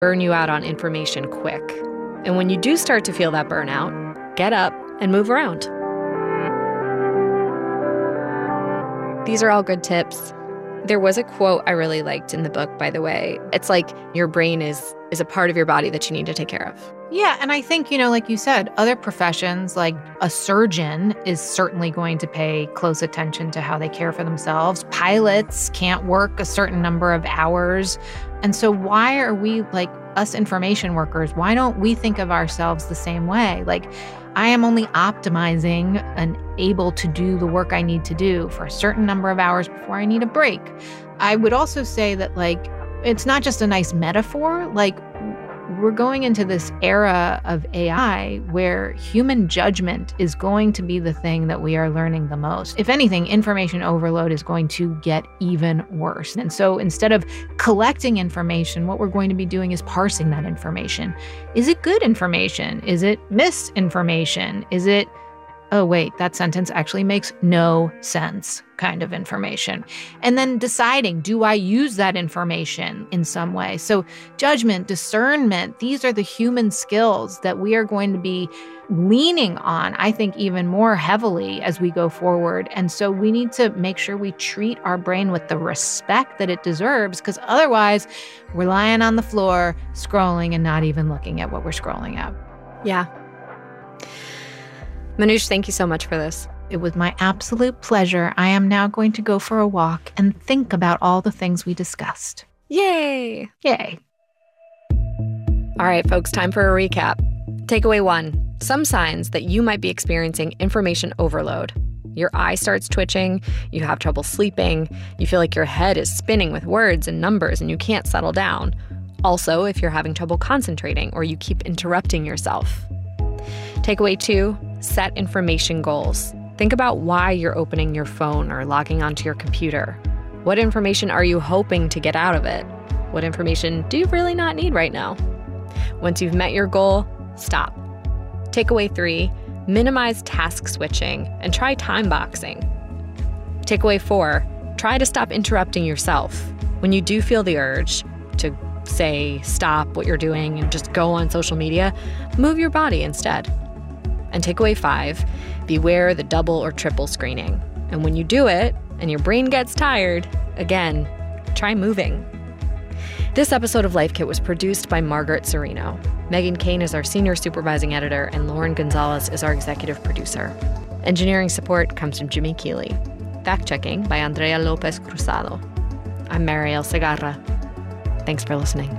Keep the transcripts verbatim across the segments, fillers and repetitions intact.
burn you out on information quick. And when you do start to feel that burnout, get up and move around. These are all good tips. There was a quote I really liked in the book, by the way. It's like your brain is is a part of your body that you need to take care of. Yeah, and I think, you know, like you said, other professions, like a surgeon is certainly going to pay close attention to how they care for themselves. Pilots can't work a certain number of hours. And so why are we, like us information workers, why don't we think of ourselves the same way? Like, I am only optimizing and able to do the work I need to do for a certain number of hours before I need a break. I would also say that, like, it's not just a nice metaphor. Like, we're going into this era of A I where human judgment is going to be the thing that we are learning the most. If anything, information overload is going to get even worse. And so instead of collecting information, what we're going to be doing is parsing that information. Is it good information? Is it misinformation? Is it, oh, wait, that sentence actually makes no sense kind of information? And then deciding, do I use that information in some way? So judgment, discernment, these are the human skills that we are going to be leaning on, I think, even more heavily as we go forward. And so we need to make sure we treat our brain with the respect that it deserves, because otherwise we're lying on the floor, scrolling and not even looking at what we're scrolling at. Yeah. Manoush, thank you so much for this. It was my absolute pleasure. I am now going to go for a walk and think about all the things we discussed. Yay! Yay. All right, folks, time for a recap. Takeaway one, some signs that you might be experiencing information overload. Your eye starts twitching, you have trouble sleeping, you feel like your head is spinning with words and numbers and you can't settle down. Also, if you're having trouble concentrating or you keep interrupting yourself. Takeaway two, set information goals. Think about why you're opening your phone or logging onto your computer. What information are you hoping to get out of it? What information do you really not need right now? Once you've met your goal, stop. Takeaway three, minimize task switching and try time boxing. Takeaway four, try to stop interrupting yourself. When you do feel the urge to say stop what you're doing and just go on social media, move your body instead. And takeaway five, beware the double or triple screening. And when you do it and your brain gets tired, again, try moving. This episode of Life Kit was produced by Margaret Serino. Megan Kane is our senior supervising editor, and Lauren Gonzalez is our executive producer. Engineering support comes from Jimmy Keeley. Fact-checking by Andrea Lopez Cruzado. I'm Mariel Segarra. Thanks for listening.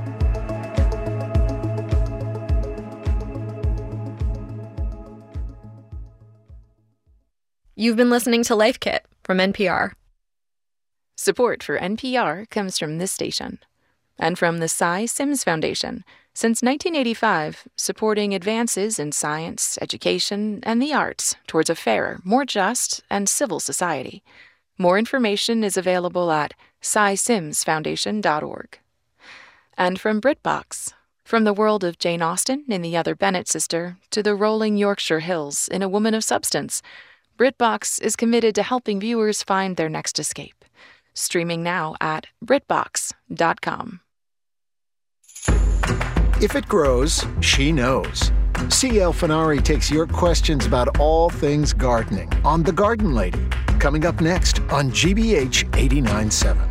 You've been listening to Life Kit from N P R. Support for N P R comes from this station and from the Cy Sims Foundation, since nineteen eighty-five, supporting advances in science, education, and the arts towards a fairer, more just, and civil society. More information is available at cy sims foundation dot org. And from BritBox, from the world of Jane Austen in The Other Bennet Sister to the rolling Yorkshire Hills in A Woman of Substance, BritBox is committed to helping viewers find their next escape. Streaming now at brit box dot com. If it grows, she knows. C L Finari takes your questions about all things gardening on The Garden Lady, coming up next on G B H eighty-nine point seven.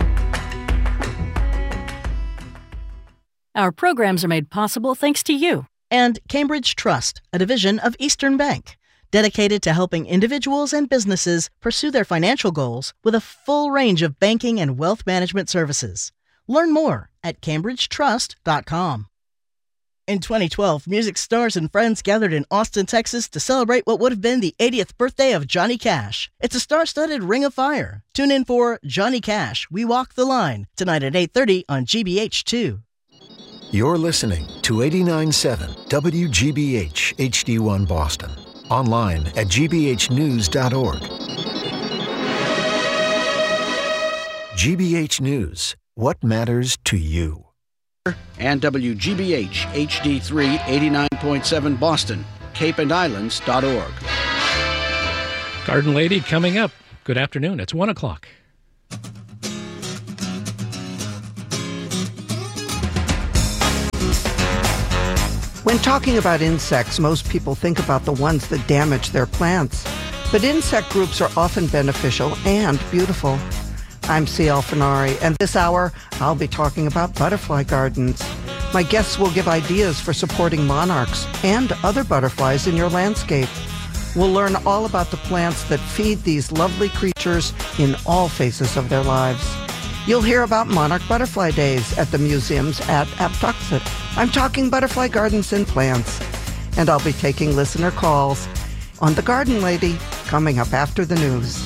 Our programs are made possible thanks to you. And Cambridge Trust, a division of Eastern Bank, dedicated to helping individuals and businesses pursue their financial goals with a full range of banking and wealth management services. Learn more at cambridge trust dot com. In twenty twelve, music stars and friends gathered in Austin, Texas to celebrate what would have been the eightieth birthday of Johnny Cash. It's a star-studded ring of fire. Tune in for Johnny Cash, We Walk the Line, tonight at eight thirty on G B H two. You're listening to eighty-nine point seven W G B H H D one Boston. Online at g b h news dot org. G B H News. What matters to you? And W G B H H D three eighty-nine point seven Boston, cape and islands dot org. Garden Lady coming up. Good afternoon. It's one o'clock. When talking about insects, most people think about the ones that damage their plants. But insect groups are often beneficial and beautiful. I'm C L Finari, and this hour, I'll be talking about butterfly gardens. My guests will give ideas for supporting monarchs and other butterflies in your landscape. We'll learn all about the plants that feed these lovely creatures in all phases of their lives. You'll hear about Monarch Butterfly Days at the museums at Aptuxet. I'm talking butterfly gardens and plants. And I'll be taking listener calls on The Garden Lady, coming up after the news.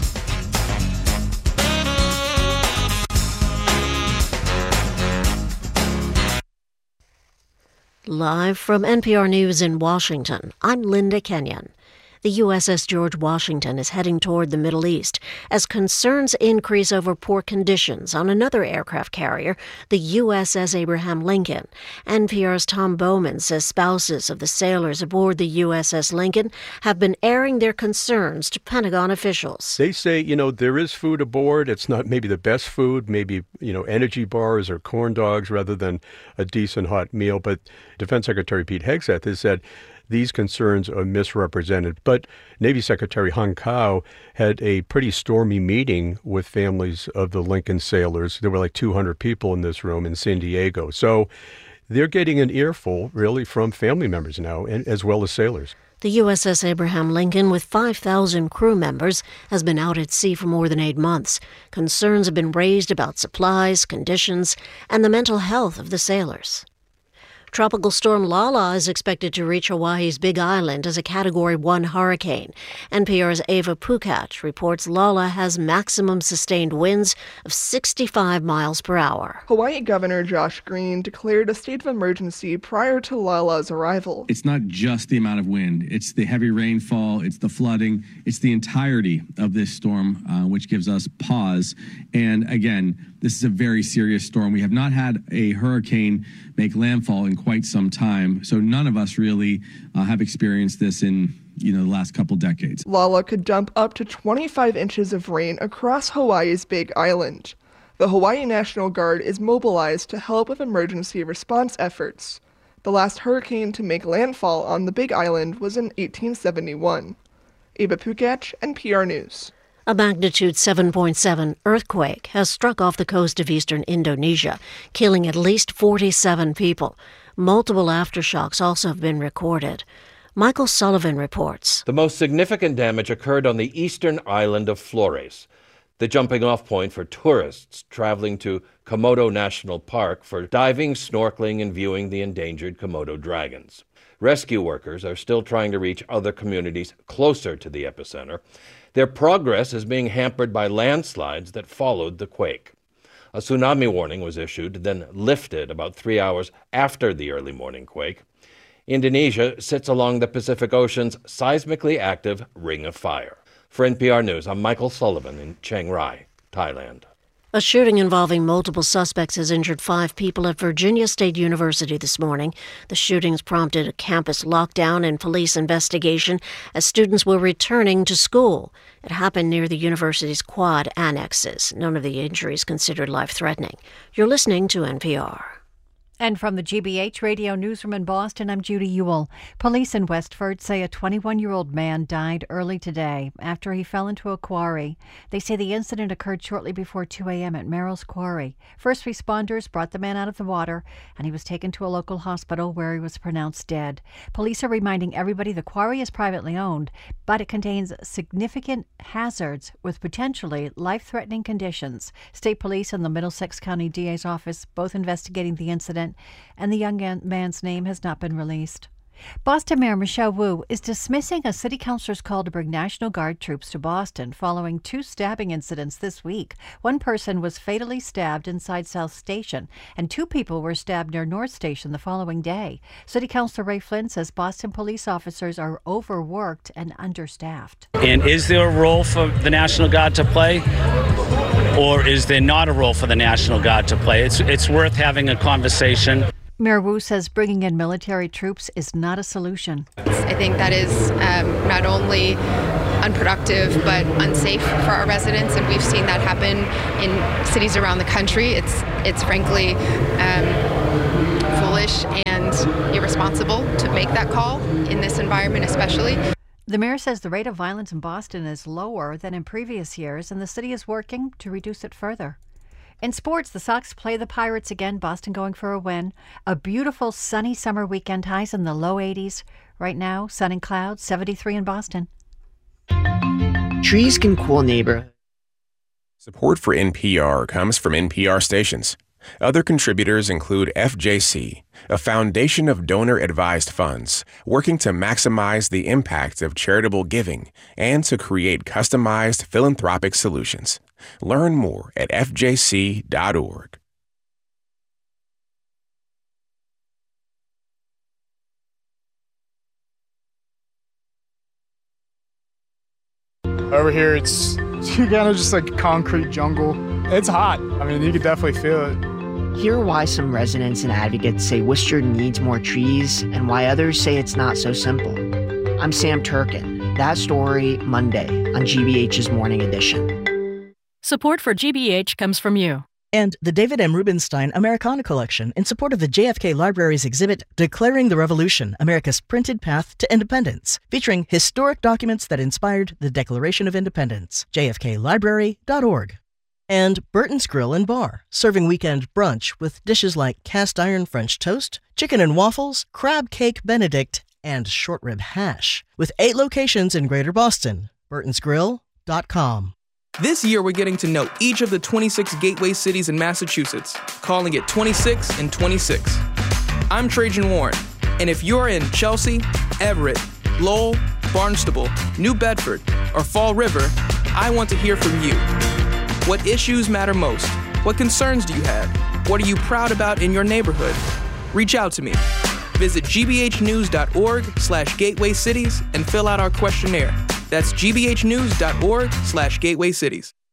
Live from N P R News in Washington, I'm Linda Kenyon. The U S S George Washington is heading toward the Middle East as concerns increase over poor conditions on another aircraft carrier, the U S S Abraham Lincoln. N P R's Tom Bowman says spouses of the sailors aboard the U S S Lincoln have been airing their concerns to Pentagon officials. They say, you know, there is food aboard. It's not maybe the best food, maybe, you know, energy bars or corn dogs rather than a decent hot meal. But Defense Secretary Pete Hegseth has said these concerns are misrepresented. But Navy Secretary Hung Kao had a pretty stormy meeting with families of the Lincoln sailors. There were like two hundred people in this room in San Diego. So they're getting an earful, really, from family members now, and as well as sailors. The U S S Abraham Lincoln, with five thousand crew members, has been out at sea for more than eight months. Concerns have been raised about supplies, conditions, and the mental health of the sailors. Tropical storm Lala is expected to reach Hawaii's Big Island as a Category one hurricane. N P R's Ava Pukat reports Lala has maximum sustained winds of sixty-five miles per hour. Hawaii Governor Josh Green declared a state of emergency prior to Lala's arrival. It's not just the amount of wind. It's the heavy rainfall. It's the flooding. It's the entirety of this storm, uh, which gives us pause. And again, this is a very serious storm. We have not had a hurricane make landfall in quite some time. So none of us really uh, have experienced this in, you know, the last couple decades. Lala could dump up to twenty-five inches of rain across Hawaii's Big Island. The Hawaii National Guard is mobilized to help with emergency response efforts. The last hurricane to make landfall on the Big Island was in eighteen seventy-one. Ava Pukat, N P R News. A magnitude seven point seven earthquake has struck off the coast of eastern Indonesia, killing at least forty-seven people. Multiple aftershocks also have been recorded. Michael Sullivan reports. The most significant damage occurred on the eastern island of Flores, the jumping-off point for tourists traveling to Komodo National Park for diving, snorkeling, and viewing the endangered Komodo dragons. Rescue workers are still trying to reach other communities closer to the epicenter. Their progress is being hampered by landslides that followed the quake. A tsunami warning was issued, then lifted about three hours after the early morning quake. Indonesia sits along the Pacific Ocean's seismically active Ring of Fire. For N P R News, I'm Michael Sullivan in Chiang Rai, Thailand. A shooting involving multiple suspects has injured five people at Virginia State University this morning. The shootings prompted a campus lockdown and police investigation as students were returning to school. It happened near the university's quad annexes. None of the injuries considered life-threatening. You're listening to N P R. And from the G B H Radio Newsroom in Boston, I'm Judy Ewell. Police in Westford say a twenty-one-year-old man died early today after he fell into a quarry. They say the incident occurred shortly before two a.m. at Merrill's Quarry. First responders brought the man out of the water, and he was taken to a local hospital where he was pronounced dead. Police are reminding everybody the quarry is privately owned, but it contains significant hazards with potentially life-threatening conditions. State Police and the Middlesex County D A's office both investigating the incident, and the young man's name has not been released. Boston Mayor Michelle Wu is dismissing a city councilor's call to bring National Guard troops to Boston following two stabbing incidents this week. One person was fatally stabbed inside South Station, and two people were stabbed near North Station the following day. City Councilor Ray Flynn says Boston police officers are overworked and understaffed. And is there a role for the National Guard to play? Or is there not a role for the National Guard to play? It's it's worth having a conversation. Mayor Wu says bringing in military troops is not a solution. I think that is um, not only unproductive but unsafe for our residents, and we've seen that happen in cities around the country. It's it's frankly um, foolish and irresponsible. responsible to make that call in this environment especially. The mayor says the rate of violence in Boston is lower than in previous years, and the city is working to reduce it further. In sports, the Sox play the Pirates again, Boston going for a win. A beautiful sunny summer weekend, highs in the low eighties. Right now, sun and clouds, seventy-three in Boston. Trees can cool neighborhoods. Support for N P R comes from N P R stations. Other contributors include F J C, a foundation of donor-advised funds working to maximize the impact of charitable giving and to create customized philanthropic solutions. Learn more at f j c dot org. Over here, it's kind of just like concrete jungle. It's hot. I mean, you could definitely feel it. Hear why some residents and advocates say Worcester needs more trees and why others say it's not so simple. I'm Sam Turkin. That story Monday on G B H's Morning Edition. Support for G B H comes from you. And the David M. Rubenstein Americana Collection in support of the J F K Library's exhibit Declaring the Revolution, America's Printed Path to Independence, featuring historic documents that inspired the Declaration of Independence. j f k library dot org. And Burton's Grill and Bar, serving weekend brunch with dishes like cast iron French toast, chicken and waffles, crab cake Benedict, and short rib hash. With eight locations in Greater Boston. burtons grill dot com. This year, we're getting to know each of the twenty-six gateway cities in Massachusetts, calling it twenty-six and twenty-six. I'm Trajan Warren, and if you're in Chelsea, Everett, Lowell, Barnstable, New Bedford, or Fall River, I want to hear from you. What issues matter most? What concerns do you have? What are you proud about in your neighborhood? Reach out to me. Visit g b h news dot org slash gateway cities and fill out our questionnaire. That's g b h news dot org slash gateway cities.